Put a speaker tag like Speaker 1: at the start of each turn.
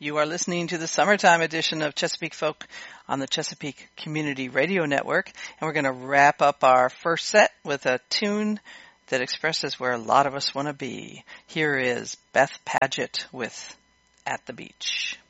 Speaker 1: You are listening to the summertime edition of Chesapeake Folk on the Chesapeake Community Radio Network, and we're going to wrap up our first set with a tune that expresses where a lot of us want to be. Here is Beth Paget with At the Beach.